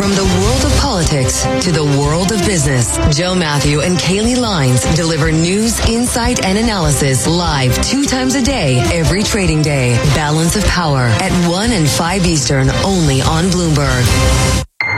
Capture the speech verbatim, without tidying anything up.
From the world of politics to the world of business, Joe Matthew and Kaylee Lines deliver news, insight, and analysis live two times a day, every trading day. Balance of Power at one and five Eastern, only on Bloomberg.